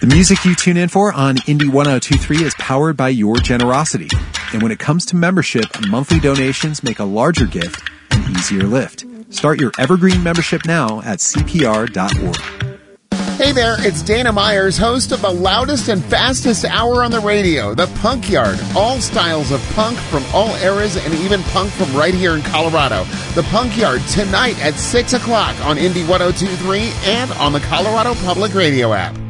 The music you tune in for on Indie 1023 is powered by your generosity. And when it comes to membership, monthly donations make a larger gift an easier lift. Start your Evergreen membership now at CPR.org. Hey there, it's Dana Myers, host of the loudest and fastest hour on the radio, The Punk Yard. All styles of punk from all eras and even punk from right here in Colorado. The Punk Yard tonight at 6 o'clock on Indie 1023 and on the Colorado Public Radio app.